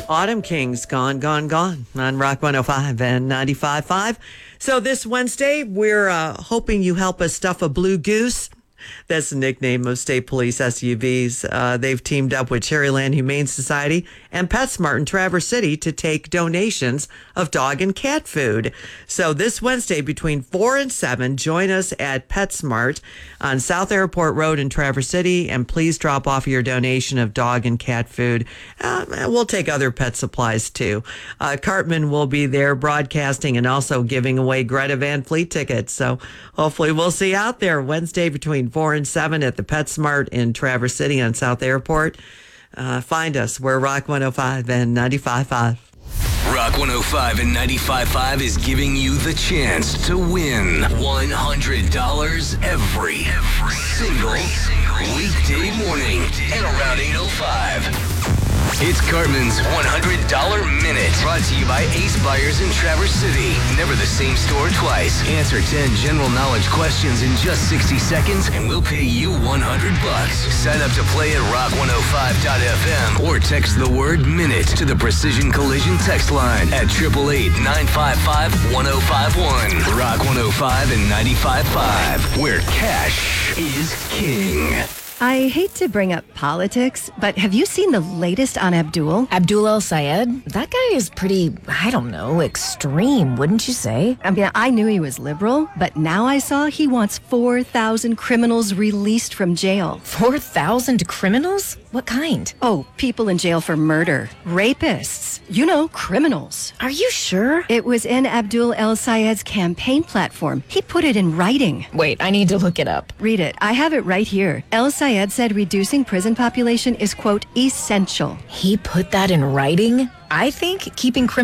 Autumn Kings, Gone, Gone, Gone on Rock 105 and 95.5. So this Wednesday, we're hoping you help us stuff a blue goose. That's the nickname of state police SUVs. They've teamed up with Cherryland Humane Society and PetSmart in Traverse City to take donations of dog and cat food. So this Wednesday between 4 and 7, join us at PetSmart on South Airport Road in Traverse City, and please drop off your donation of dog and cat food. We'll take other pet supplies too. Cartman will be there broadcasting and also giving away Greta Van Fleet tickets. So hopefully we'll see you out there Wednesday between 4 and 7 at the PetSmart in Traverse City on South Airport. Find us. We're Rock 105 and 95.5. Rock 105 and 95.5 is giving you the chance to win $100 every single weekday morning at around 8:05. It's Cartman's $100 Minute, brought to you by Ace Buyers in Traverse City. Never the same store twice. Answer 10 general knowledge questions in just 60 seconds, and we'll pay you $100. Sign up to play at rock105.fm or text the word MINUTE to the Precision Collision text line at 888-955-1051. Rock 105 and 95.5, where cash is king. I hate to bring up politics, but have you seen the latest on Abdul? Abdul El-Sayed? That guy is pretty, I don't know, extreme, wouldn't you say? I mean, I knew he was liberal, but now I saw he wants 4,000 criminals released from jail. 4,000 criminals? What kind? Oh, people in jail for murder. Rapists. You know, criminals. Are you sure? It was in Abdul El-Sayed's campaign platform. He put it in writing. Wait, I need to look it up. Read it. I have it right here. El-Sayed said reducing prison population is, quote, essential. He put that in writing? I think keeping criminals